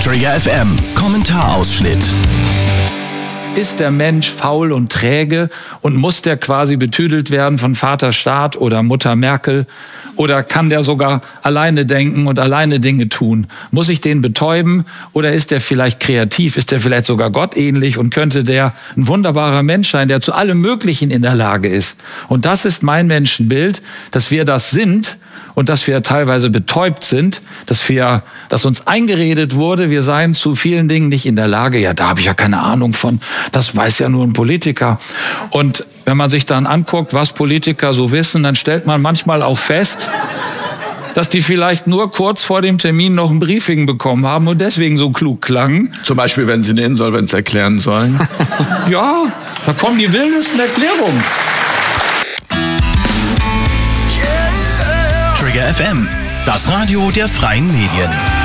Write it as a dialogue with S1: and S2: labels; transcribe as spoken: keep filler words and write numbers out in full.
S1: Trigger F M Kommentarausschnitt.
S2: Ist der Mensch faul und träge und muss der quasi betüdelt werden von Vater Staat oder Mutter Merkel? Oder kann der sogar alleine denken und alleine Dinge tun? Muss ich den betäuben oder ist der vielleicht kreativ? Ist der vielleicht sogar gottähnlich und könnte der ein wunderbarer Mensch sein, der zu allem Möglichen in der Lage ist? Und das ist mein Menschenbild, dass wir das sind und dass wir teilweise betäubt sind, dass wir, dass uns eingeredet wurde, wir seien zu vielen Dingen nicht in der Lage. Ja, da habe ich ja keine Ahnung von. Das weiß ja nur ein Politiker. Und wenn man sich dann anguckt, was Politiker so wissen, dann stellt man manchmal auch fest, dass die vielleicht nur kurz vor dem Termin noch ein Briefing bekommen haben und deswegen so klug klangen.
S3: Zum Beispiel, wenn sie eine Insolvenz erklären sollen.
S2: Ja, da kommen die wildesten Erklärungen.
S1: Trigger F M, das Radio der freien Medien.